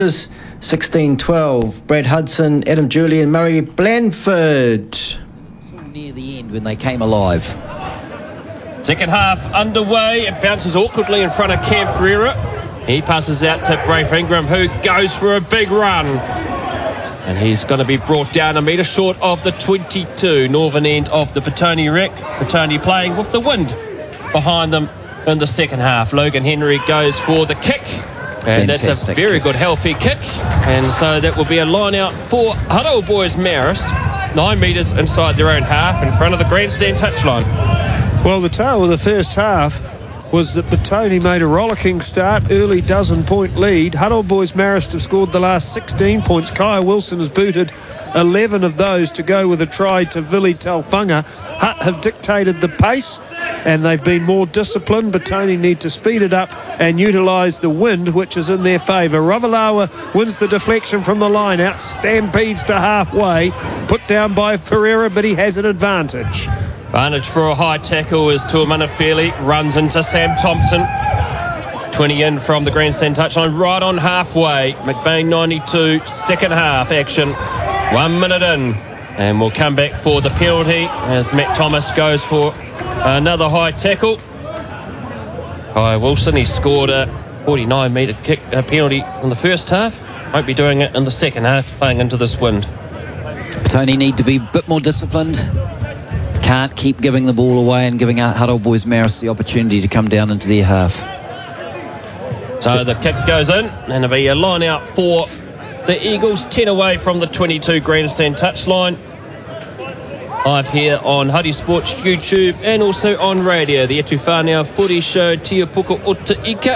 16-12. Brad Hudson, Adam Julian, Murray Blandford. Near the end when they came alive. Second half underway. It bounces awkwardly in front of Cam Ferreira. He passes out to Braith Ingram, who goes for a big run. And he's going to be brought down a metre short of the 22, northern end of the Petone Rec. Petone playing with the wind behind them in the second half. Logan Henry goes for the kick. And that's a very good, healthy kick. And so that will be a line out for Huddle Boys Marist. 9 metres inside their own half in front of the grandstand touchline. Well, the tale of the first half was that Petone made a rollicking start, early dozen-point lead. Huddle Boys Marist have scored the last 16 points. Kaya Wilson has booted 11 of those to go with a try to Vili Talfunga. Hutt have dictated the pace, and they've been more disciplined. Petone need to speed it up and utilise the wind, which is in their favour. Ravalawa wins the deflection from the line out, stampedes to halfway, put down by Ferreira, but he has an advantage. Advantage for a high tackle is Tuamana Fairley, runs into Sam Thompson. 20 in from the grandstand touchline, right on halfway. McBain 92, second half action. 1 minute in. And we'll come back for the penalty as Matt Thomas goes for another high tackle. Kaya Wilson, he scored a 49-metre kick penalty in the first half. Won't be doing it in the second half, playing into this wind. Petone need to be a bit more disciplined. Can't keep giving the ball away and giving out Huddle Boys Marist the opportunity to come down into their half. So the kick goes in, and it'll be a line out for the Eagles, 10 away from the 22 grandstand touchline. Live here on Huddy Sports YouTube and also on radio, the Etu Whānau Footy Show, Tia Puka Ota Ika.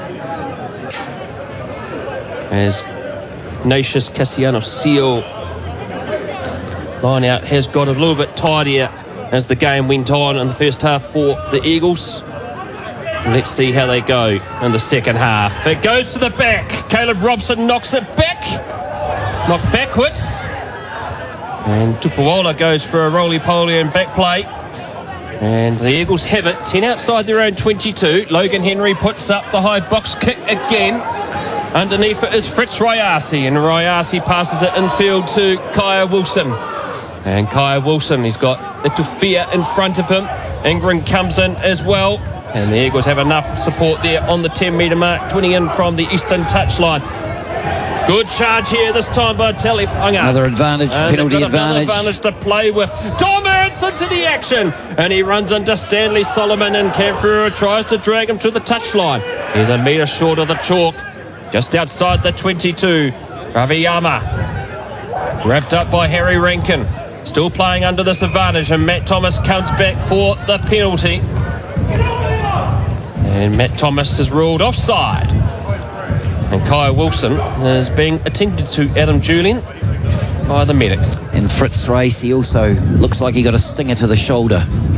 As Ignatius Cassiano-Seal line out has got a little bit tidier as the game went on in the first half for the Eagles. Let's see how they go in the second half. It goes to the back. Caleb Robson knocks it back. Knocked backwards. And Tupuola goes for a roly-poly and back play. And the Eagles have it. 10 outside their own 22. Logan Henry puts up the high box kick again. Underneath it is Fritz Rayasi. And Rayasi passes it infield to Kaya Wilson. And Kaya Wilson, he's got Etufia in front of him. Ingram comes in as well. And the Eagles have enough support there on the 10-metre mark. 20 in from the eastern touchline. Good charge here this time by Talipunga. Another advantage, penalty advantage. Another advantage to play with. Tom Ernst into the action. And he runs into Stanley Solomon, and Cam Ferreira tries to drag him to the touchline. He's a metre short of the chalk. Just outside the 22. Raviyama. Wrapped up by Harry Rankin. Still playing under this advantage, and Matt Thomas comes back for the penalty. And Matt Thomas is ruled offside. And Kaya Wilson is being attended to, Adam Julian, by the medic. And Fritz Race, also looks like he got a stinger to the shoulder.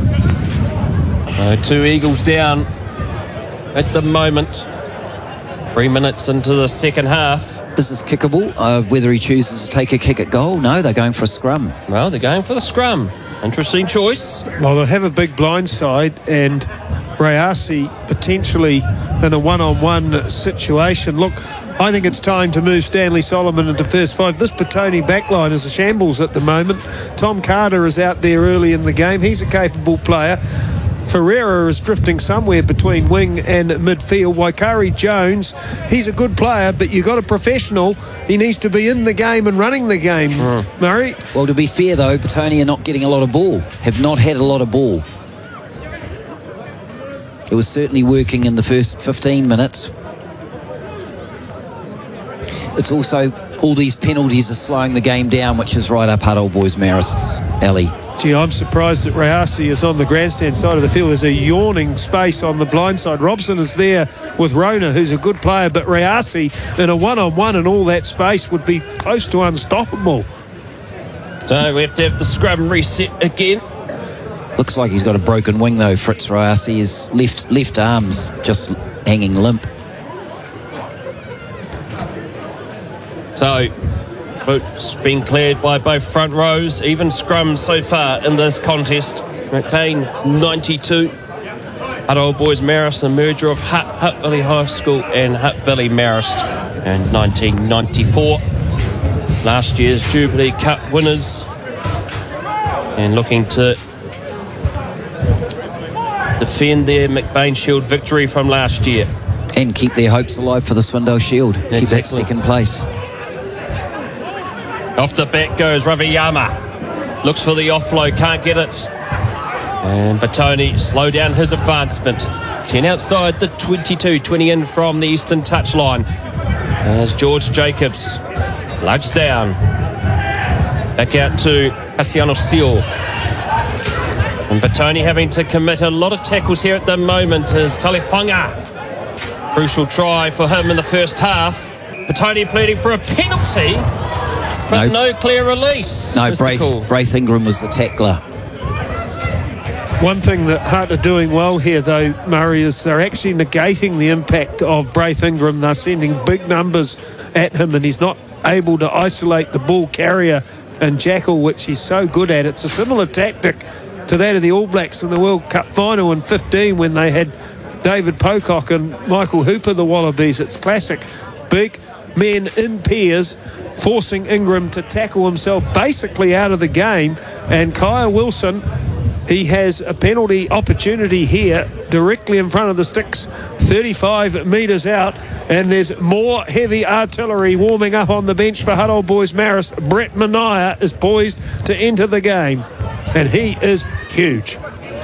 2 Eagles down at the moment. 3 minutes into the second half. This is kickable. Whether he chooses to take a kick at goal, no, they're going for a scrum. Well, they're going for the scrum. Interesting choice. Well, they'll have a big blind side, and Rayasi potentially in a one-on-one situation. Look, I think it's time to move Stanley Solomon into first 5. This Petone backline is a shambles at the moment. Tom Carter is out there early in the game. He's a capable player. Ferreira is drifting somewhere between wing and midfield. Waikari Jones, he's a good player, but you've got a professional. He needs to be in the game and running the game, Murray. Well, to be fair, though, Petone are not getting a lot of ball, have not had a lot of ball. It was certainly working in the first 15 minutes. It's also, all these penalties are slowing the game down, which is right up Huddle Boys Marist's alley. Gee, I'm surprised that Rayasi is on the grandstand side of the field. There's a yawning space on the blind side. Robson is there with Rona, who's a good player, but Rayasi in a one-on-one and all that space would be close to unstoppable. So we have to have the scrum reset again. Looks like he's got a broken wing, though, Fritz Rayasi. His left arm's just hanging limp. So boots being cleared by both front rows. Even scrum so far in this contest. McBain 92. Huddle Boys Marist, a merger of Hutt Valley High School and Hutt Valley Marist. and 1994. Last year's Jubilee Cup winners, and looking to defend their McBain Shield victory from last year. And keep their hopes alive for the Swindale Shield. Exactly. Keep that second place. Off the back goes Raviyama. Looks for the offload, can't get it. And Batoni slow down his advancement. 10 outside the 22, 20 in from the eastern touchline. As George Jacobs lugs down. Back out to Cassiano Seal. And Batoni having to commit a lot of tackles here at the moment as Talifunga. Crucial try for him in the first half. Batoni pleading for a penalty, but no clear release. No, Braith Ingram was the tackler. One thing that Hart are doing well here, though, Murray, is they're actually negating the impact of Braith Ingram. They're sending big numbers at him, and he's not able to isolate the ball carrier and Jackal, which he's so good at. It's a similar tactic to that of the All Blacks in the World Cup final in 15 when they had David Pocock and Michael Hooper, the Wallabies. It's classic. Big men in pairs, forcing Ingram to tackle himself basically out of the game. And Kyle Wilson, he has a penalty opportunity here directly in front of the sticks, 35 metres out, and there's more heavy artillery warming up on the bench for Hutt Old Boys Marist. Brett Mania is poised to enter the game, and he is huge.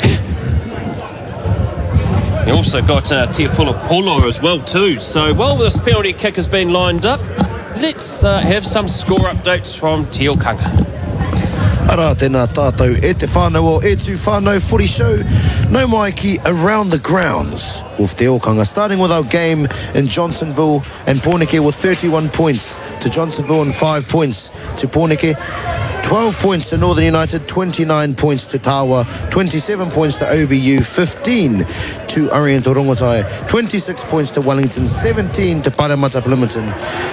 He also got Teofilo Polo as well too. So while this penalty kick has been lined up, let's have some score updates from Teo Kanga. Ara tēnā tātou e te whānau o e tū whānau footy show. No mai ki Around the Grounds with Te Okanga, starting with our game in Johnsonville and Pōneke with 31 points to Johnsonville and 5 points to Pōneke. 12 points to Northern United, 29 points to Tawa, 27 points to OBU, 15 to Oriental Rongotai, 26 points to Wellington, 17 to Parramatta Plimerton,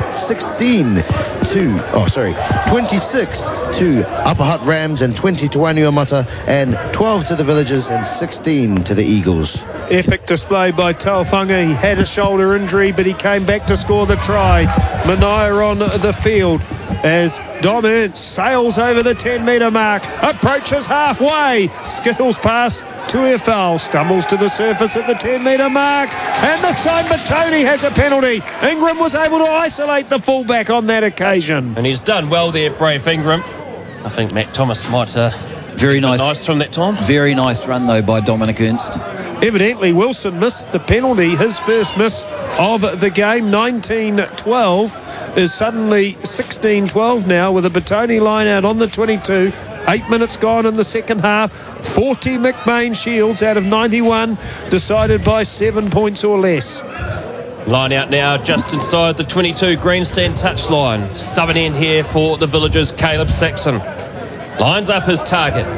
26 to Upper Hutt Rams, and 20 to Wainuiomata, and 12 to the Villagers, and 16 to the Eagles. Epic display by Tauwhanga. He had a shoulder injury, but he came back to score the try. Mania on the field as Dom Ernst sails over the 10-metre mark, approaches halfway, skittles past Tuiafau, stumbles to the surface at the 10-metre mark, and this time Batoni has a penalty. Ingram was able to isolate the fullback on that occasion. And he's done well there, Braith Ingram. I think Matt Thomas might very nice from that time. Very nice run though by Dominic Ernst. Evidently Wilson missed the penalty, his first miss of the game. 19-12 is suddenly 16-12 now, with a Batoni line out on the 22. 8 minutes gone in the second half. 40 McBain Shields out of 91, decided by 7 points or less. Line out now just inside the 22 grandstand touchline. Southern end here for the Villagers, Caleb Saxon. Lines up his target.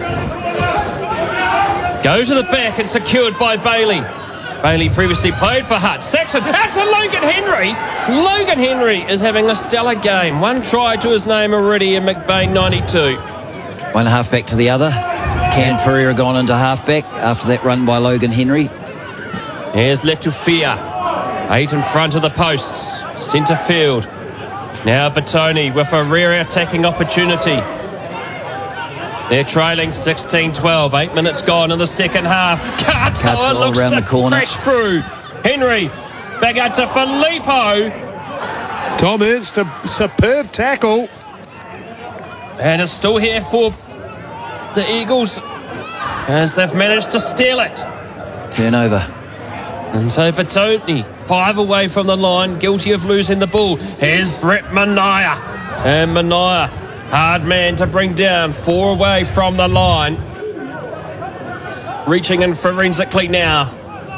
Go to the back and secured by Bailey. Bailey previously played for Hutt. Saxon, that's a Logan Henry. Logan Henry is having a stellar game. One try to his name already in McBain 92. One halfback to the other. Cam Ferreira gone into halfback after that run by Logan Henry. Here's Letufia. 8 in front of the posts. Centre field. Now Batoni with a rear attacking opportunity. They're trailing 16-12. 8 minutes gone in the second half. Katoa looks around to the corner. crash through. Henry back out to Filippo. Tom Ernst, a superb tackle. And it's still here for the Eagles as they've managed to steal it. Turnover. And so Batoni, 5 away from the line, guilty of losing the ball. Here's Brett Mania. And Mania, hard man to bring down, 4 away from the line. Reaching in forensically now.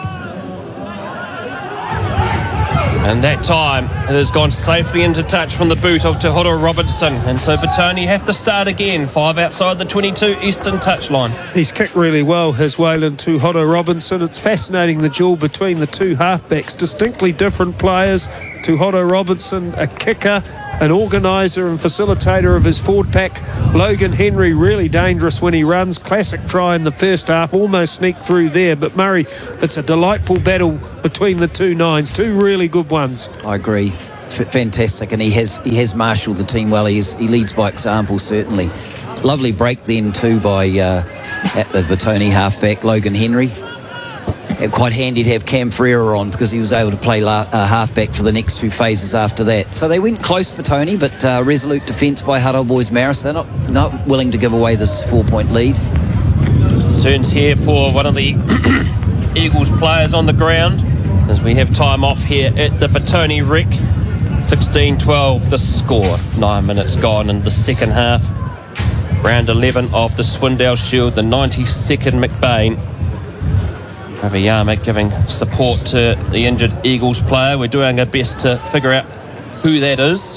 And that time it has gone safely into touch from the boot of Te Horo Robertson. And so Batoni have to start again. 5 outside the 22 eastern touchline. He's kicked really well, has Waylon Te Horo Robinson. It's fascinating, the duel between the two halfbacks. Distinctly different players. Te Horo Robinson, a kicker, an organiser and facilitator of his forward pack. Logan Henry, really dangerous when he runs. Classic try in the first half, almost sneaked through there. But Murray, it's a delightful battle between the two nines. Two really good ones. I agree. fantastic, and he has marshalled the team well. He leads by example, certainly. Lovely break then too by at the Petone halfback, Logan Henry. Quite handy to have Cam Ferreira on because he was able to play halfback for the next 2 phases after that. So they went close, Petone, but resolute defence by Huddle Boys Marist. They're not willing to give away this 4-point lead. Concerns here for one of the Eagles players on the ground as we have time off here at the Petone Rec. 16-12 the score. 9 minutes gone in the second half. Round 11 of the Swindale Shield, the 92nd McBain. Raviyama giving support to the injured Eagles player. We're doing our best to figure out who that is.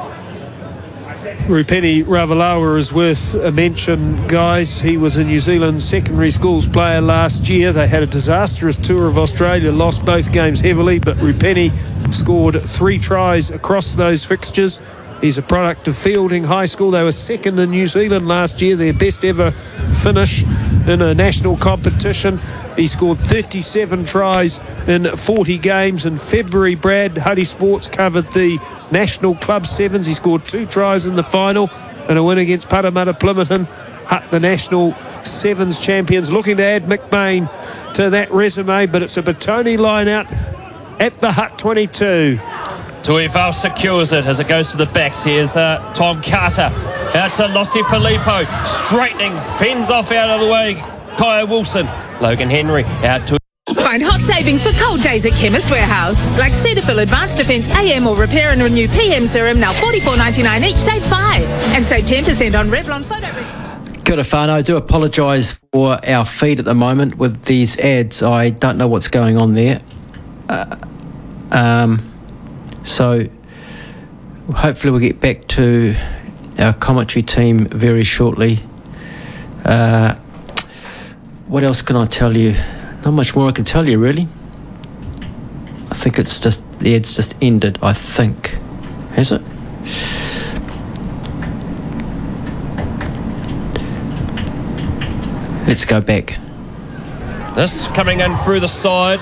Rupeni Ravalawa is worth a mention, guys. He was a New Zealand secondary schools player last year. They had a disastrous tour of Australia, lost both games heavily, but Rupeni scored 3 tries across those fixtures. He's a product of Fielding High School. They were second in New Zealand last year, their best ever finish in a national competition. He scored 37 tries in 40 games. In February, Brad, Huddy Sports covered the National Club Sevens. He scored 2 tries in the final and a win against Parramatta Plimmerton. Hutt, the National Sevens champions, looking to add McBain to that resume, but it's a Petone line out at the Hutt 22. Tuivau secures it as it goes to the backs. Here's Tom Carter out to Lossi Filippo, straightening, fends off out of the way. Kaya Wilson, Logan Henry out to... Find hot savings for cold days at Chemist Warehouse. Like Cetaphil Advanced Defence AM or Repair and Renew PM Serum, now $44.99 each, save 5. And save 10% on Revlon Photo... Kia ora whānau. I do apologise for our feed at the moment with these ads. I don't know what's going on there. So hopefully we'll get back to our commentary team very shortly. What else can I tell you? Not much more I can tell you, really. I think it's just the ad's just ended, I think. Has it? Let's go back. This coming in through the side.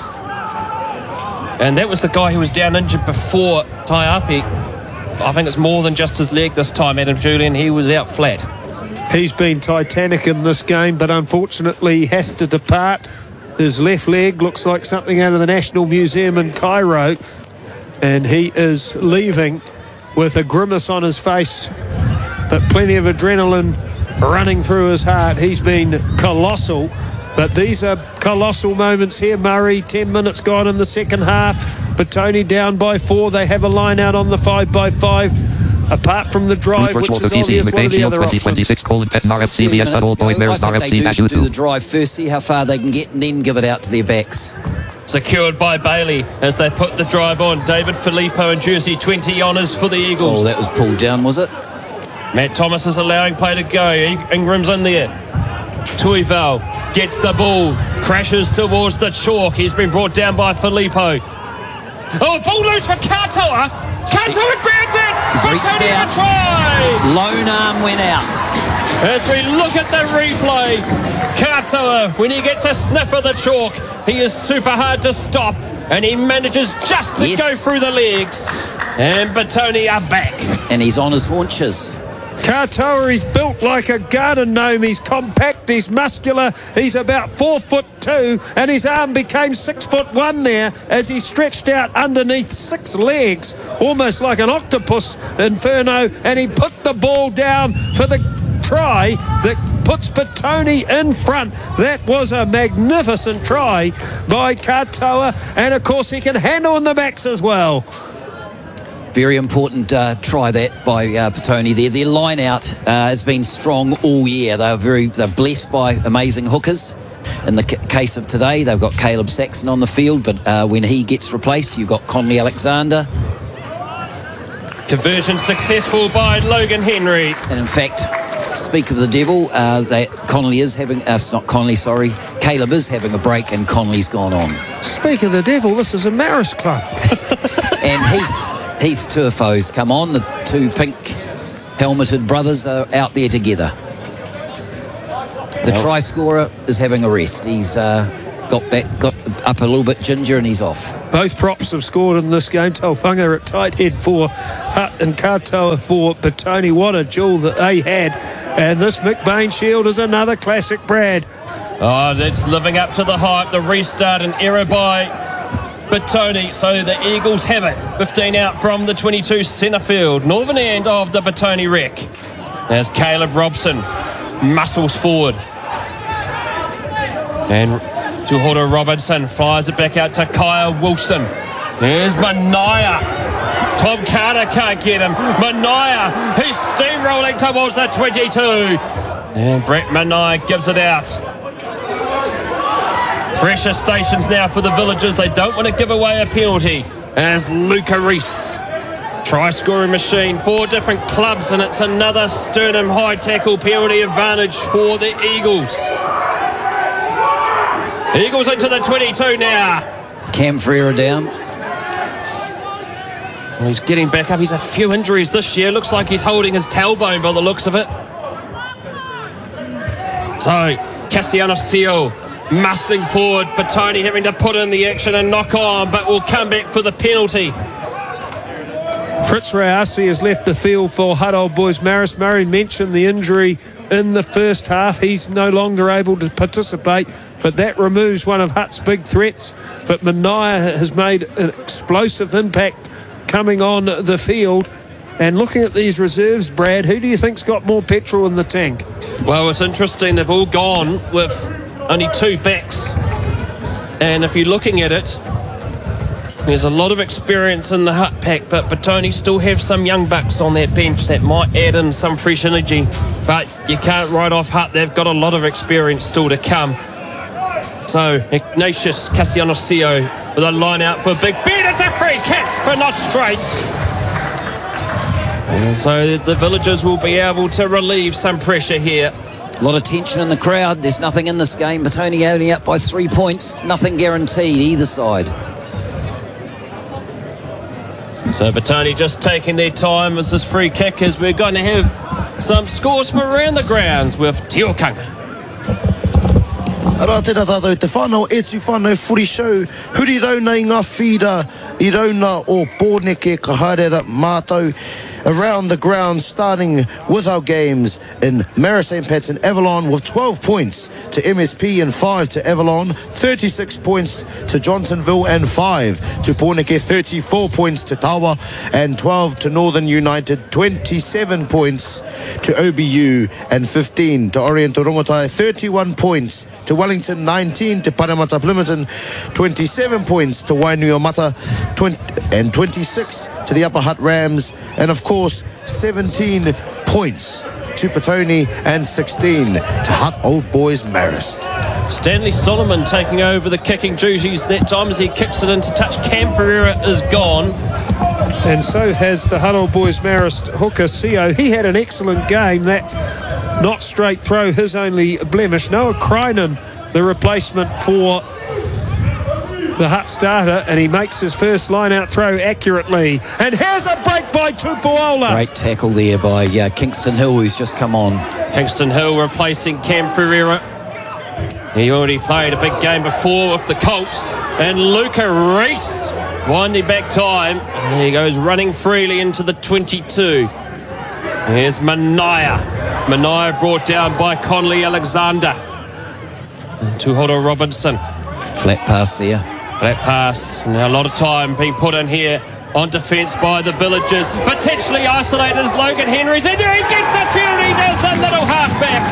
And that was the guy who was down injured before Taiapi. I think it's more than just his leg this time, Adam Julian. He was out flat. He's been titanic in this game, but unfortunately he has to depart. His left leg looks like something out of the National Museum in Cairo, and he is leaving with a grimace on his face, but plenty of adrenaline running through his heart. He's been colossal, but these are colossal moments here, Murray. 10 minutes gone in the second half. Petone down by 4. They have a line out on the 5x5. Apart from the drive, which is obvious, one of the other options. I think they do the drive first, see how far they can get, and then give it out to their backs. Secured by Bailey as they put the drive on. David Filippo and jersey 20 honours for the Eagles. Oh, that was pulled down, was it? Matt Thomas is allowing play to go. Ingram's in there. Tuivau gets the ball, crashes towards the chalk. He's been brought down by Filippo. Oh, ball loose for Katoa. Katoa grabs it. Reached out. Try. Lone arm went out. As we look at the replay, Katoa, when he gets a sniff of the chalk, he is super hard to stop, and he manages just to go through the legs. And Petone are back. And he's on his haunches. Katoa, he's built like a garden gnome. He's compact, he's muscular, he's about 4'2", and his arm became 6'1" there as he stretched out underneath 6 legs, almost like an octopus inferno, and he put the ball down for the try that puts Petone in front. That was a magnificent try by Katoa, and of course he can handle in the backs as well. Very important try that by Petone there. Their line out has been strong all year. They're blessed by amazing hookers. In the case of today, they've got Caleb Saxon on the field, but when he gets replaced, you've got Conley Alexander. Conversion successful by Logan Henry. And in fact, speak of the devil, Conley is having, not Conley, sorry, Caleb is having a break and Conley's gone on. Speak of the devil, this is a Marist club. And Heath Tuifo's come on. The 2 pink helmeted brothers are out there together. The try scorer is having a rest. He's got got up a little bit ginger, and he's off. Both props have scored in this game. Tauwhanga at tight head for Hutt and Katoa for Petone. What a duel that they had. And this McBain Shield is another classic, Brad. Oh, that's living up to the hype. The restart, an error by Petone. So the Eagles have it. 15 out from the 22 centre field. Northern end of the Petone wreck. As Caleb Robson muscles forward. And Tuhora Robinson flies it back out to Kyle Wilson. Here's Mania. Tom Carter can't get him. Mania, he's steamrolling towards the 22. And Brett Mania gives it out. Pressure stations now for the Villagers. They don't want to give away a penalty. As Luca Reese, try-scoring machine, 4 different clubs, and it's another sternum high tackle penalty advantage for the Eagles. Eagles into the 22 now. Cam Ferreira down. Well, he's getting back up. He's a few injuries this year. Looks like he's holding his tailbone by the looks of it. So, Cassiano Seal muscling forward. Petone having to put in the action and knock on, but will come back for the penalty. Fritz Rayasi has left the field for Hutt Old Boys Marist. Murray mentioned the injury in the first half. He's no longer able to participate, but that removes one of Hutt's big threats. But Mania has made an explosive impact coming on the field. And looking at these reserves, Brad, who do you think's got more petrol in the tank? Well, it's interesting. They've all gone with only 2 backs. And if you're looking at it, there's a lot of experience in the Hutt pack, but Petone still have some young bucks on that bench that might add in some fresh energy. But you can't write off Hutt. They've got a lot of experience still to come. So Ignatius Cassiano-Sio with a line out for a big beat. It's a free kick for Not Straight. And so the Villagers will be able to relieve some pressure here. A lot of tension in the crowd. There's nothing in this game. Petone only up by 3 points. Nothing guaranteed either side. So Petone just taking their time as this free kick, as we're going to have some scores from around the grounds with Te Okanga. Ara tēnā tātou te whānau, etu whānau Footy Show. Huri rauna I ngā whira, I rauna o Pōneke ka haere mātou. Around the ground, starting with our games in Marist St. Pat's and Avalon with 12 points to MSP and 5 to Avalon, 36 points to Johnsonville and 5 to Pōneke, 34 points to Tawa and 12 to Northern United, 27 points to OBU and 15 to Oriental Rongotai, 31 points to Wellington, 19 to Parramatta Plimerton, 27 points to Wainuiomata, and 26 to the Upper Hutt Rams, and of course 17 points to Petone and 16 to Hutt Old Boys Marist. Stanley Solomon taking over the kicking duties that time as he kicks it into touch. Cam Ferreira is gone. And so has the Hutt Old Boys Marist hooker Sio. He had an excellent game. That Not Straight throw, his only blemish. Noah Krynen, the replacement for the Hutt starter, and he makes his first line-out throw accurately. And here's a break by Tupuola. Great tackle there by Kingston Hill, who's just come on. Kingston Hill replacing Cam Ferreira. He already played a big game before with the Colts. And Luca Reese winding back time. And he goes running freely into the 22. Here's Mania. Mania brought down by Conley Alexander. And Tuhora Robinson. Flat pass there. Flat pass. Now a lot of time being put in here on defence by the Villagers. Potentially isolated as Logan Henry's in there. He gets the penalty. There's the little halfback.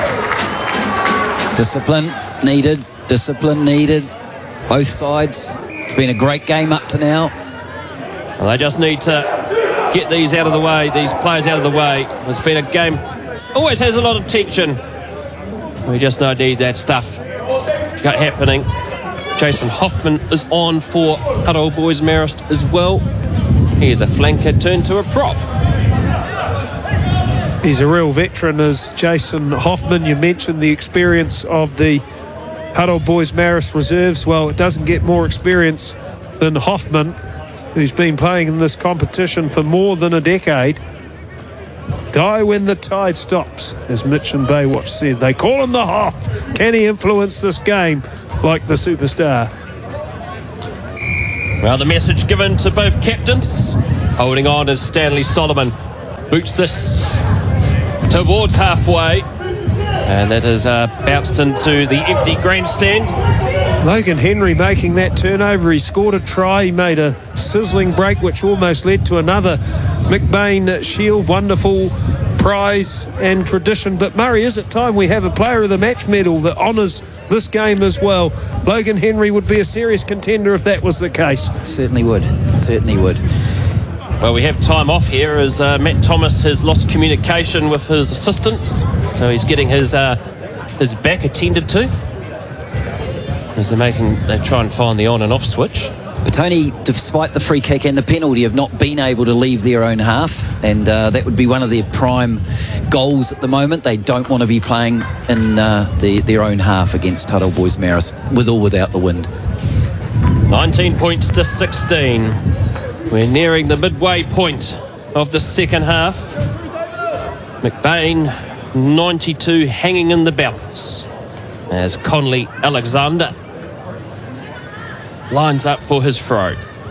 Discipline needed. Discipline needed. Both sides. It's been a great game up to now. Well, they just need to get these out of the way, these players out of the way. It's been a game, always has a lot of tension. We just don't need that stuff got happening. Jason Hoffman is on for Hutt Old Boys Marist as well. He is a flanker turned to a prop. He's a real veteran, as Jason Hoffman. You mentioned the experience of the Hutt Old Boys Marist reserves. Well, it doesn't get more experience than Hoffman, who's been playing in this competition for more than a decade. Die when the tide stops, as Mitch and Baywatch said. They call him the Hoff. Can he influence this game like the superstar? Well, the message given to both captains. Holding on as Stanley Solomon boots this towards halfway. And that is bounced into the empty grandstand. Logan Henry making that turnover. He scored a try. He made a sizzling break, which almost led to another McBain Shield. Wonderful prize and tradition. But Murray, is it time we have a player of the match medal that honours this game as well? Logan Henry would be a serious contender if that was the case. Certainly would. Certainly would. Well, we have time off here as Matt Thomas has lost communication with his assistants. So he's getting his back attended to. As they try and find the on and off switch. Petone, despite the free kick and the penalty, have not been able to leave their own half, and that would be one of their prime goals at the moment. They don't want to be playing in their own half against Huddle Boys Marist, with or without the wind. 19 points to 16. We're nearing the midway point of the second half. McBain, 92, hanging in the balance as Conley Alexander lines up for his throw.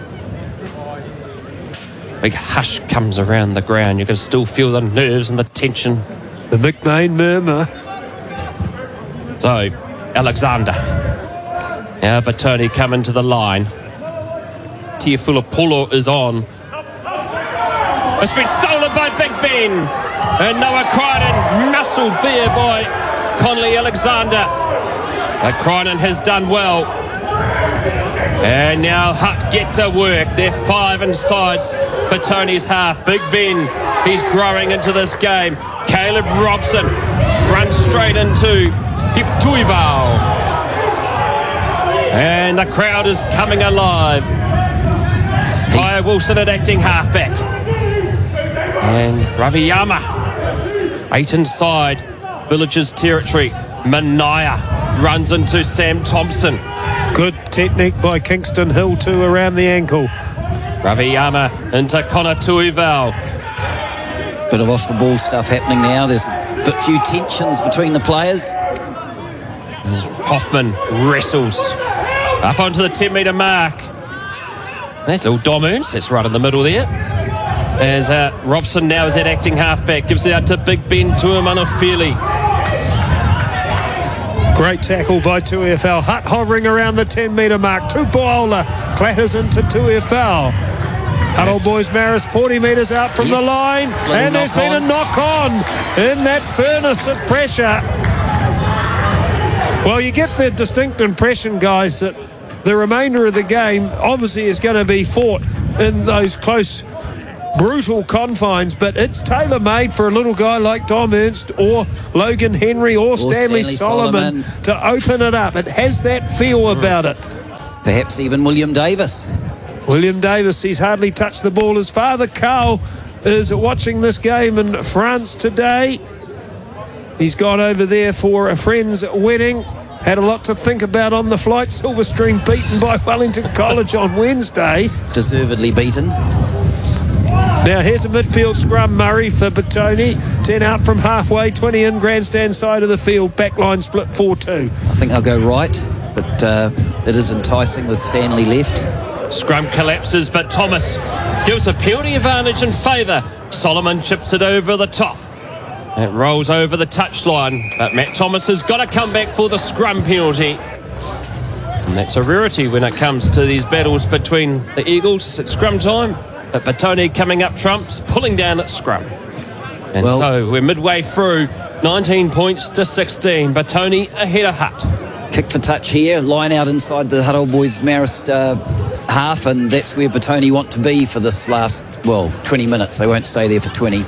Big hush comes around the ground. You can still feel the nerves and the tension. The McBain murmur. So, Alexander. Now Petone coming to the line. Tiafulapolo is on. It's been stolen by Big Ben. And Noah Crichton muscled there by Conley Alexander. But Crichton has done well. And now Hutt get to work. They're 5 inside Petone's half. Big Ben, he's growing into this game. Caleb Robson runs straight into Tuivau. And the crowd is coming alive. Kaya Wilson at acting halfback. And Raviyama, 8 inside Villages territory. Manaya runs into Sam Thompson. Good technique by Kingston Hill too around the ankle. Raviyama into Connor Tuivau. Bit of off the ball stuff happening now. There's a few tensions between the players. As Hoffman wrestles up onto the 10-metre mark. That's little Dom Ernst. That's right in the middle there. As Robson now is at acting halfback. Gives it out to Big Ben Tuimanofili. Great tackle by Tuiafau. Hutt hovering around the 10-metre mark. Tupuola clatters into Tuiafau. Huddle Boys Marist 40 metres out from the line. And there's been a knock-on in that furnace of pressure. Well, you get the distinct impression, guys, that the remainder of the game obviously is going to be fought in those close, brutal confines, but it's tailor-made for a little guy like Dom Ernst or Logan Henry or Stanley Solomon to open it up. It has that feel about it. Perhaps even William Davis. William Davis, he's hardly touched the ball. His father, Carl, is watching this game in France today. He's gone over there for a friend's wedding. Had a lot to think about on the flight. Silverstream beaten by Wellington College on Wednesday. Deservedly beaten. Now here's a midfield scrum, Murray, for Petone. 10 out from halfway, 20 in, grandstand side of the field. Backline split 4-2. I think I'll go right, but it is enticing with Stanley left. Scrum collapses, but Thomas gives a penalty advantage in favour. Solomon chips it over the top. It rolls over the touchline, but Matt Thomas has got to come back for the scrum penalty. And that's a rarity when it comes to these battles between the Eagles at scrum time. But Petone coming up trumps, pulling down at scrum. And so we're midway through, 19 points to 16. Petone ahead of Hutt. Kick for touch here, line out inside the Huddle Boys Marist half, and that's where Petone want to be for this last, 20 minutes. They won't stay there for 20.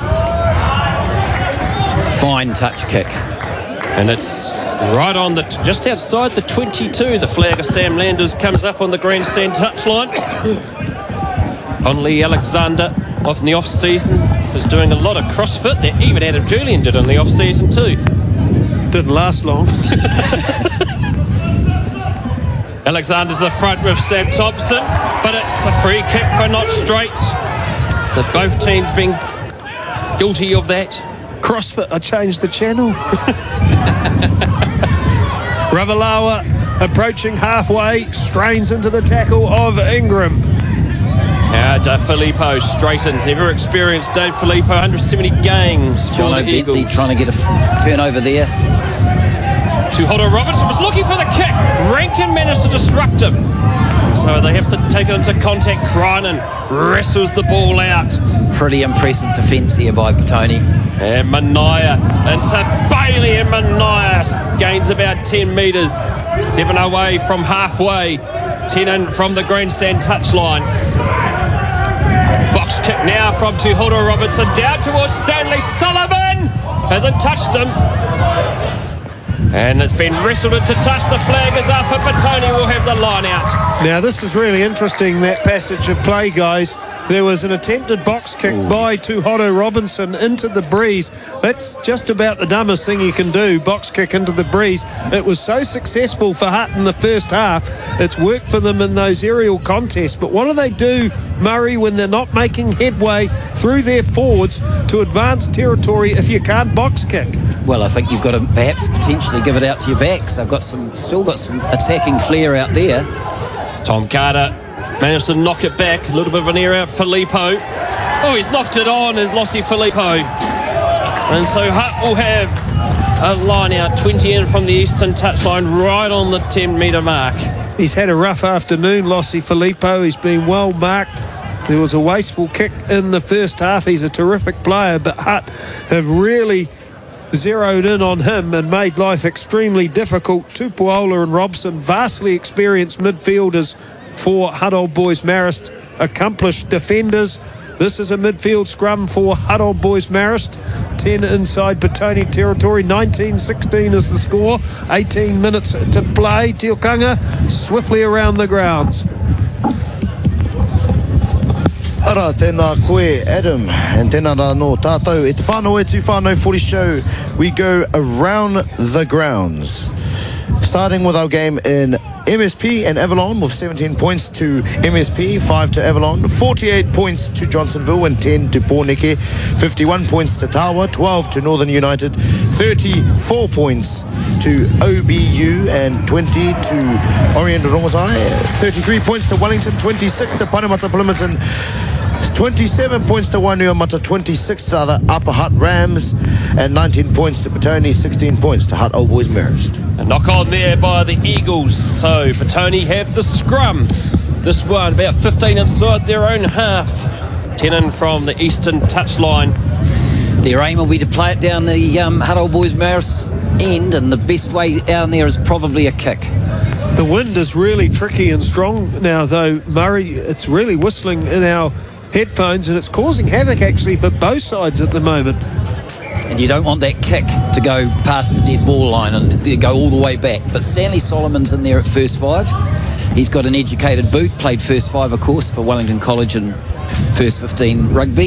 Fine touch kick. And it's right on just outside the 22. The flag of Sam Landers comes up on the grandstand touchline. Conley Alexander off in the off-season was doing a lot of CrossFit that even Adam Julian did in the off-season too. Didn't last long. Alexander's the front with Sam Thompson, but it's a free kick for not straight. Both teams being guilty of that. CrossFit, I changed the channel. Ravalawa approaching halfway, strains into the tackle of Ingram. Now De Filippo straightens. Ever experienced Dave Filippo, 170 games for Jono the Eagles. Bentley trying to get a turnover there. Tuhoto Robertson was looking for the kick. Rankin managed to disrupt him. So they have to take it into contact. Crinan wrestles the ball out. Some pretty impressive defence here by Petone. And Manaya into Bailey, and Manaya gains about 10 metres. 7 away from halfway. 10 in from the grandstand touchline. Box kick now from Tuhoto Robertson down towards Stanley Solomon. Hasn't touched him. And it's been wrestled into touch. The flag is up, and Petone will have the line out. Now, this is really interesting, that passage of play, guys. There was an attempted box kick by Tuhoto Robinson into the breeze. That's just about the dumbest thing you can do, box kick into the breeze. It was so successful for Hutt in the first half. It's worked for them in those aerial contests. But what do, Murray, when they're not making headway through their forwards to advance territory if you can't box kick? Well, I think you've got to perhaps potentially give it out to your backs. They've got still got some attacking flair out there. Tom Carter managed to knock it back. A little bit of an error out. Filippo. Oh, he's knocked it on, is Lossie Filippo. And so Hutt will have a line out, 20 in from the eastern touchline, right on the 10-metre mark. He's had a rough afternoon, Lossie Filippo. He's been well marked. There was a wasteful kick in the first half. He's a terrific player, but Hutt have really zeroed in on him and made life extremely difficult. Tupuola and Robson, vastly experienced midfielders for Hutt Old Boys Marist, accomplished defenders. This is a midfield scrum for Hutt Old Boys Marist. 10 inside Petone territory. 19-16 is the score. 18 minutes to play. Tiokanga swiftly around the grounds. Ara, tēnā koe, Adam, and tēnā rā no tātou. E te whānau e tu whānau footy show, we go around the grounds. Starting with our game in MSP and Avalon with 17 points to MSP, 5 to Avalon, 48 points to Johnsonville and 10 to Pōneke, 51 points to Tawa, 12 to Northern United, 34 points to OBU and 20 to Oriental Rongotai, 33 points to Wellington, 26 to Parramatta Plymouton, 27 points to Wainuiomata, 26 to the Upper Hutt Rams, and 19 points to Petone, 16 points to Hutt Old Boys Marist. A knock on there by the Eagles. So Petone have the scrum. This one about 15 inside their own half. 10 in from the eastern touchline. Their aim will be to play it down the Hutt Old Boys Marist end, and the best way down there is probably a kick. The wind is really tricky and strong now, though, Murray. It's really whistling in our headphones, and it's causing havoc actually for both sides at the moment. And you don't want that kick to go past the dead ball line and go all the way back. But Stanley Solomon's in there at first 5. He's got an educated boot, played first 5, of course, for Wellington College and first 15 rugby.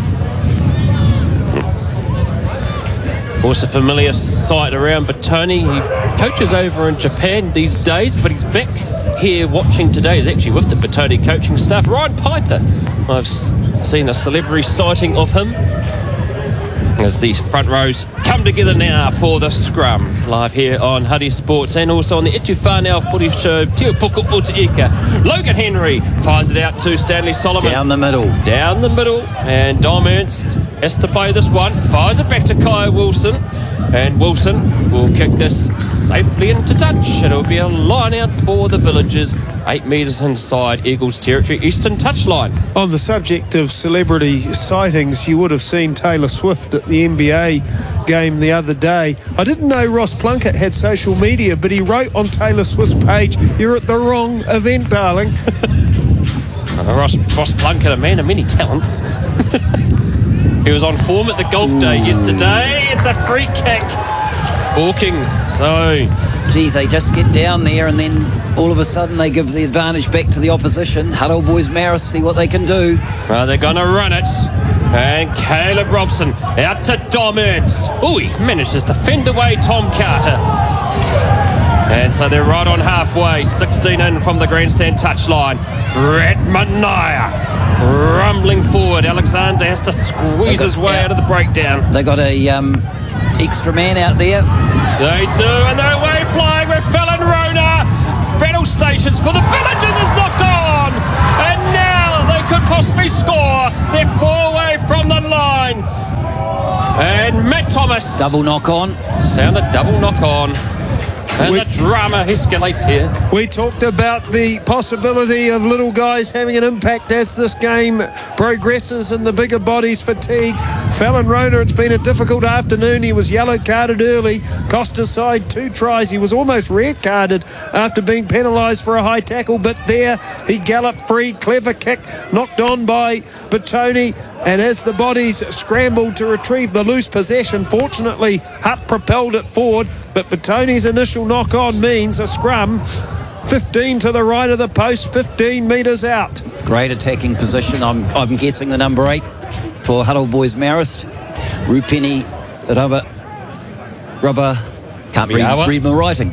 Also familiar sight around Petone. He coaches over in Japan these days, but he's back here watching today. He's actually with the Petone coaching staff. Ryan Piper, I've seen a celebrity sighting of him as these front rows come together now for the scrum. Live here on Huddy Sports and also on the Etu Whānau Footy Show. Teo Puku Utaika. Logan Henry fires it out to Stanley Solomon. Down the middle. Down the middle. And Dom Ernst has to play this one. Fires it back to Kai Wilson. And Wilson will kick this safely into touch. It'll be a line out for the Villagers. 8 metres inside Eagles territory, eastern touchline. On the subject of celebrity sightings, you would have seen Taylor Swift at the NBA game the other day. I didn't know Ross Plunkett had social media, but he wrote on Taylor Swift's page, "You're at the wrong event, darling." Ross Plunkett, a man of many talents. He was on form at the golf day yesterday. It's a free kick. Hawking, so... Geez, they just get down there and then all of a sudden they give the advantage back to the opposition. Hutt Old Boys Marist, see what they can do. Well, they're going to run it. And Caleb Robson out to Dom Ernst. Oh, he manages to fend away Tom Carter. And so they're right on halfway. 16 in from the grandstand touchline. Brett Manaya rumbling forward. Alexander has to squeeze his way out of the breakdown. They got a extra man out there. They do, and they're away flying with Fallon Rona. Battle stations for the Villagers is knocked on, and now they could possibly score. They're 4 away from the line. And Matt Thomas. Double knock on. Sound a double knock on. And the drama escalates here. We talked about the possibility of little guys having an impact as this game progresses and the bigger bodies fatigue. Fallon Rona, it's been a difficult afternoon. He was yellow carded early, cost his side 2 tries. He was almost red carded after being penalised for a high tackle, but there he galloped free, clever kick, knocked on by Batoni. And as the bodies scrambled to retrieve the loose possession, fortunately Hutt propelled it forward, but Batoni's initial knock-on means a scrum 15 to the right of the post, 15 metres out. Great attacking position. I'm guessing the number 8 for Huddle Boys Marist. Rupeni Rubber. Can't read my writing.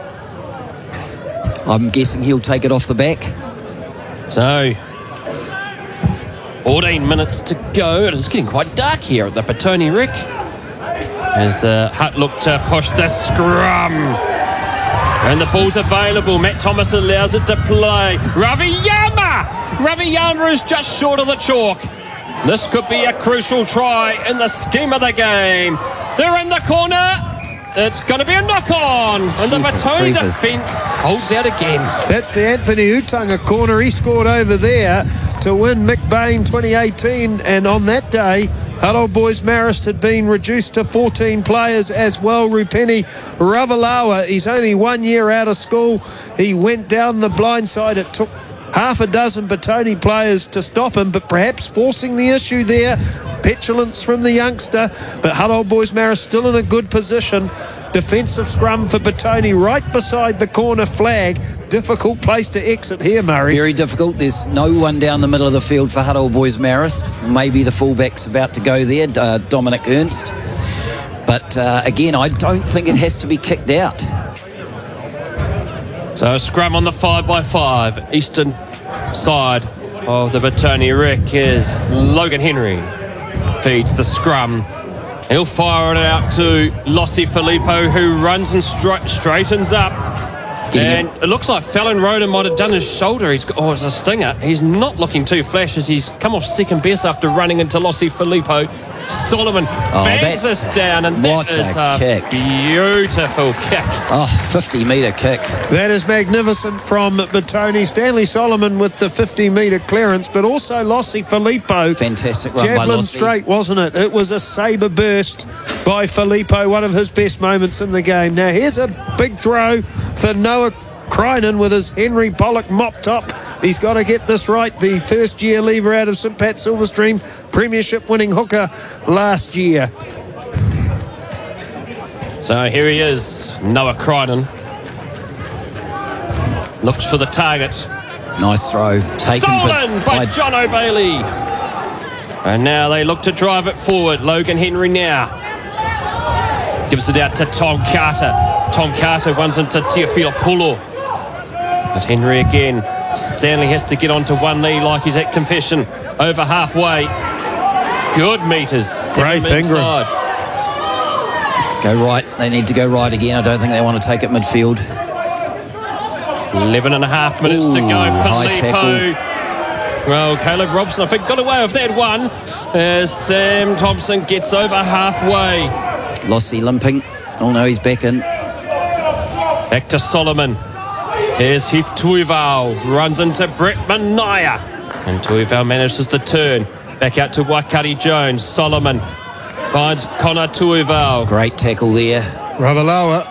I'm guessing he'll take it off the back. So 14 minutes to go, and it's getting quite dark here at the Batoni Rick as Hutt look to push the scrum, and the ball's available. Matt Thomas allows it to play. Raviyama is just short of the chalk. This could be a crucial try in the scheme of the game. They're in the corner. It's going to be a knock-on, and the Batoni defence holds out again. That's the Anthony Utunga corner. He scored over there to win McBain 2018, and on that day, Huddle Boys Marist had been reduced to 14 players as well. Rupeni Ravalawa, he's only 1 year out of school. He went down the blind side. It took half a dozen Batoni players to stop him, but perhaps forcing the issue there. Petulance from the youngster, but Huddle Boys Marist still in a good position. Defensive scrum for Batoni right beside the corner flag. Difficult place to exit here, Murray. Very difficult. There's no one down the middle of the field for Huddle Boys Marist. Maybe the fullback's about to go there, Dominic Ernst. But again, I don't think it has to be kicked out. So a scrum on the 5x5 eastern side of the Batoni Rick is Logan Henry. Feeds the scrum. He'll fire it out to Lossi Filippo, who runs and straightens up. And it looks like Fallon Rona might have done his shoulder. It's a stinger. He's not looking too flash as he's come off second best after running into Lossi Filippo. Solomon bangs this down, and that is a kick. Beautiful kick. 50-metre kick. That is magnificent from Batoni. Stanley Solomon with the 50-metre clearance, but also Lossi Filippo. Fantastic run by Javelin Lossi. straight, wasn't it? It was a sabre burst by Filippo, one of his best moments in the game. Now here's a big throw for Noah Krynen with his Henry Pollock mop top. He's got to get this right. The first-year leaver out of St Pat Silverstream, premiership-winning hooker last year. So here he is, Noah Krynen. Looks for the target. Nice throw. Stolen by John O'Bailey. And now they look to drive it forward. Logan Henry now gives it out to Tom Carter. Tom Carter runs into Teofilopoulo. But Henry again. Stanley has to get onto one knee like he's at confession. Over halfway. Good metres. Great inside. Go right. They need to go right again. I don't think they want to take it midfield. 11 and a half minutes to go. Filippo. Well, Caleb Robson, I think, got away with that one. As Sam Thompson gets over halfway. Lossi limping. Oh no, he's back in. Back to Solomon. Here's Heath Tuivau, runs into Brett Manaya. And Tuivau manages to turn. Back out to Waikari Jones. Solomon finds Connor Tuivau. Great tackle there. Ravalawa.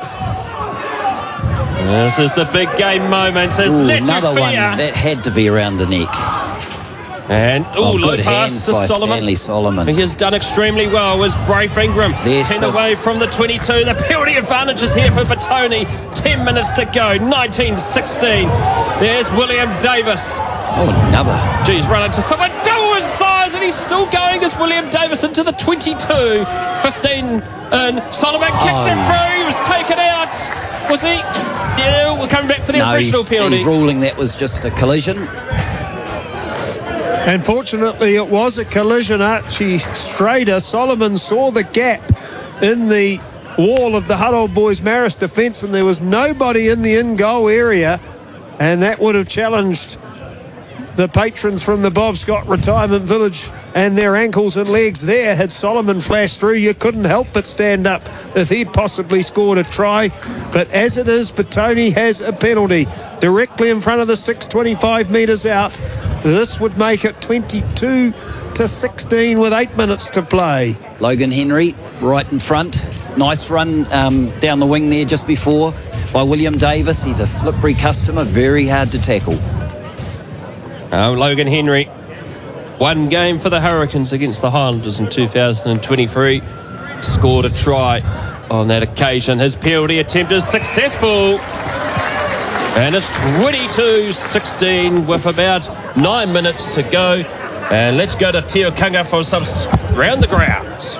This is the big game moment. Another one. That had to be around the neck. And good hands by Stanley Solomon. He has done extremely well. Was Braith Ingram 10 away from the 22. The penalty advantage is here for Batoni. 10 minutes to go. 19-16. There's William Davis. Another. Geez, run into someone double his size, and he's still going as William Davis into the 22. 15, and Solomon kicks it through. He was taken out. Was he? Yeah, we're coming back for the original penalty. He's ruling that was just a collision. And fortunately, it was a collision. Archie Strader, Solomon saw the gap in the wall of the Huddle Boys Marist defence, and there was nobody in the in-goal area, and that would have challenged the patrons from the Bob Scott Retirement Village and their ankles and legs there. Had Solomon flashed through, you couldn't help but stand up if he'd possibly scored a try. But as it is, Petone has a penalty directly in front of the 625 metres out. This would make it 22-16 with 8 minutes to play. Logan Henry right in front. Nice run down the wing there just before by William Davis. He's a slippery customer, very hard to tackle. Logan Henry, one game for the Hurricanes against the Highlanders in 2023. Scored a try on that occasion. His penalty attempt is successful. And it's 22-16 with about 9 minutes to go. And let's go to Teokanga for some round the grounds.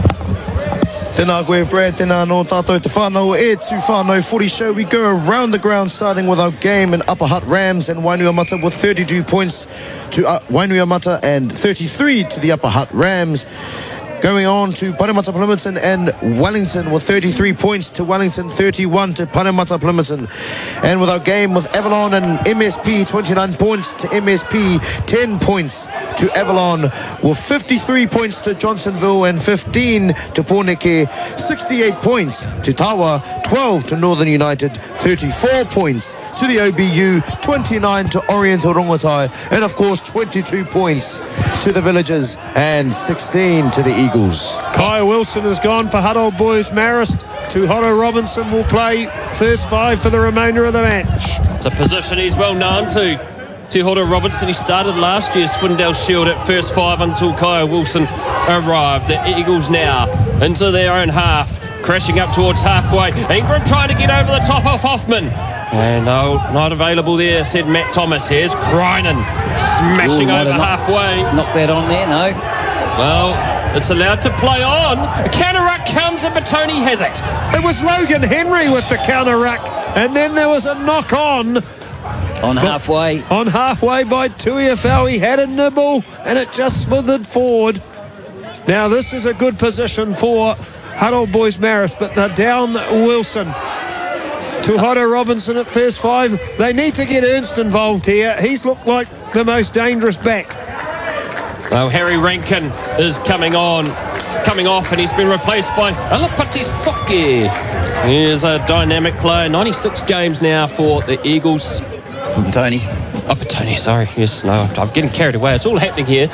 Tēnā koe, Brad, tēnā no tātou te whānau e tū whānau footy show. We go around the ground, starting with our game in Upper Hutt Rams and Wainuiomata with 32 points to Wainuiomata and 33 to the Upper Hutt Rams. Going on to Parramatta Plymouton and Wellington with 33 points to Wellington, 31 to Parramatta Plymouton. And with our game with Avalon and MSP, 29 points to MSP, 10 points to Avalon, with 53 points to Johnsonville and 15 to Pōneke, 68 points to Tawa, 12 to Northern United, 34 points to the OBU, 29 to Oriental Rongotai, and of course 22 points to the Villagers and 16 to the Eagles. Kyle Wilson has gone for Huddle Boys Marist. Tuhoro Robinson will play first five for the remainder of the match. It's a position he's well known to. Tuhoro Robinson, he started last year's Swindell Shield at first five until Kyle Wilson arrived. The Eagles now into their own half, crashing up towards halfway. Ingram trying to get over the top of Hoffman. And not available there, said Matt Thomas. Here's Krynen smashing over halfway. Knock that on there, no. Well, it's allowed to play on. A counter ruck comes and Petone has it. It was Logan Henry with the counter ruck, and then there was a knock on. On halfway. On halfway by Tuiafau. He had a nibble and it just slithered forward. Now this is a good position for Huddle Boys Marist, but they're down Wilson. Tuhoro Robinson at first five. They need to get Ernst involved here. He's looked like the most dangerous back. Well, Harry Rankin is coming off, and he's been replaced by Alapati Soke. Here's a dynamic player. 96 games now for the Eagles. Tony. Oh, Petone, sorry. Yes, no, I'm getting carried away. It's all happening here.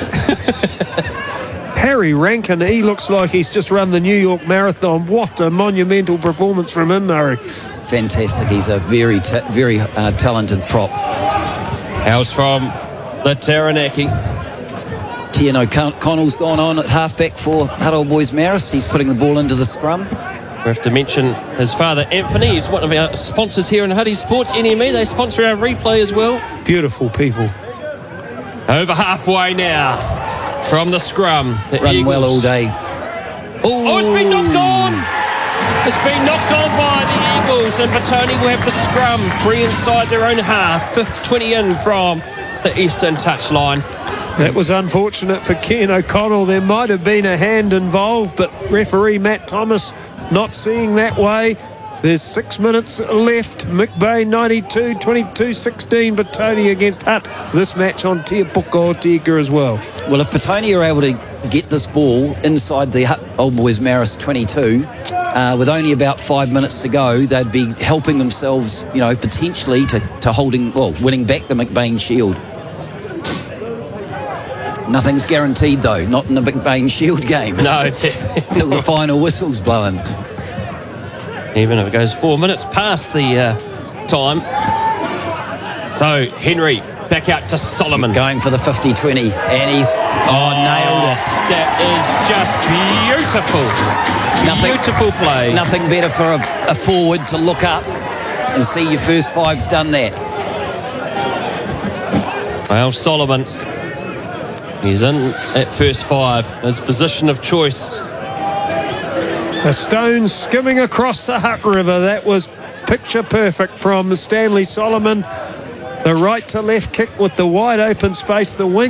Harry Rankin, he looks like he's just run the New York Marathon. What a monumental performance from him, Murray. Fantastic. He's a very talented prop. How's from the Taranaki? Tian O'Connell's gone on at halfback for Huddle Boys Marist. He's putting the ball into the scrum. We have to mention his father, Anthony. He's one of our sponsors here in Huddy Sports, NME. They sponsor our replay as well. Beautiful people. Over halfway now from the scrum. The Run Eagles. well all day. Oh, it's been knocked on. It's been knocked on by the Eagles, and Petone will have the scrum free inside their own half. 20 in from the eastern touchline. That was unfortunate for Ken O'Connell. There might have been a hand involved, but referee Matt Thomas not seeing that way. There's 6 minutes left. McBain 92, 22-16, Petone against Hutt. This match on Te Puko Tigger as well. Well, if Petone are able to get this ball inside the Old Boys Marist 22, with only about 5 minutes to go, they'd be helping themselves, potentially to winning back the McBain Shield. Nothing's guaranteed, though, not in the McBain Shield game. No. Until the final whistle's blowing. Even if it goes 4 minutes past the time. So, Henry back out to Solomon. Going for the 50-20, and he's nailed it. That is just beautiful. Beautiful play. Nothing better for a forward to look up and see your first five's done that. Well, Solomon, he's in at first five. It's position of choice. A stone skimming across the Hutt River. That was picture perfect from Stanley Solomon. The right to left kick with the wide open space. The winger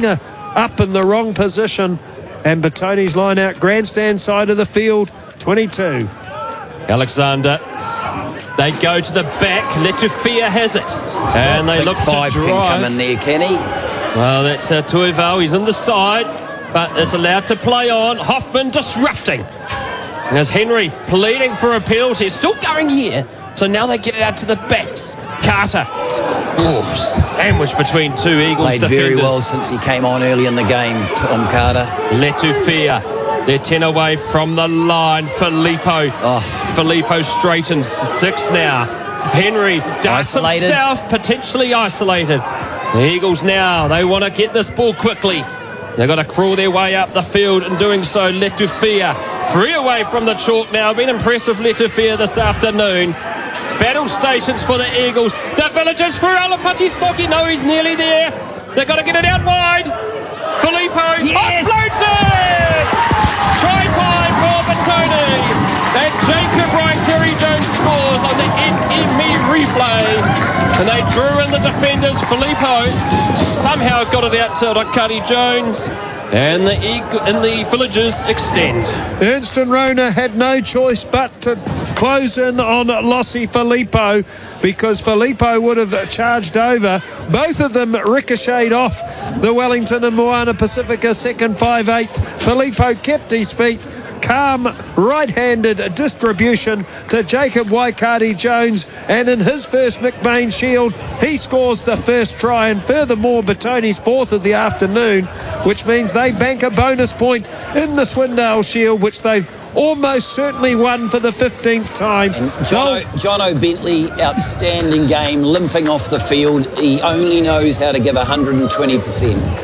up in the wrong position. And Batoni's line out, grandstand side of the field, 22. Alexander. They go to the back. Letufia has it. And they look to five drive. can come in there, Kenny. Well, that's Tuivau. He's on the side, but is allowed to play on. Hoffman disrupting. There's Henry pleading for a penalty. It's still going here. So now they get it out to the backs. Carter. Oh, sandwich between two Eagles Played defenders. very well since he came on early in the game, Tom Carter. Letufia. They're 10 away from the line. Filippo. Filippo straightens. 6 now. Henry darts himself, potentially isolated. The Eagles now, they want to get this ball quickly. They've got to crawl their way up the field. In doing so, Letufia 3 away from the chalk now. Been impressive, Letufia, this afternoon. Battle stations for the Eagles. The Villagers for Alapati Stocky. No, he's nearly there. They've got to get it out wide. Filippo offloads it! Try time for Batoni. And Jacob Kerry-Jones scores on the NME replay. And they drew in the defenders. Filippo somehow got it out to Rakari Jones. And the Villagers extend. Ernst and Rona had no choice but to close in on Lossie Filippo, because Filippo would have charged over. Both of them ricocheted off the Wellington and Moana Pacifica second 5/8. Filippo kept his feet. Calm right-handed distribution to Jacob Waikari-Jones, and in his first McBain Shield he scores the first try, and furthermore Batoni's 4th of the afternoon, which means they bank a bonus point in the Swindale Shield, which they've almost certainly won for the 15th time. Jono Bentley, outstanding game, limping off the field. He only knows how to give 120%.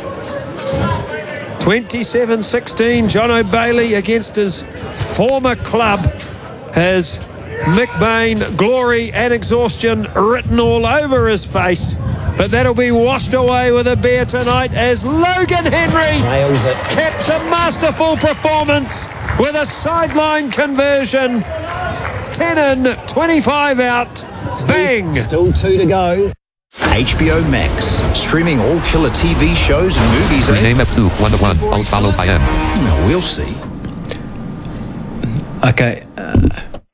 27-16, John O'Bailey against his former club has McBain, glory and exhaustion written all over his face. But that'll be washed away with a beer tonight as Logan Henry nails it. caps a masterful performance with a sideline conversion. 10 in, 25 out. Bang! Still 2 to go. HBO Max, streaming all killer TV shows and movies. Rename up to 101, I'll follow by M. We'll see. Okay.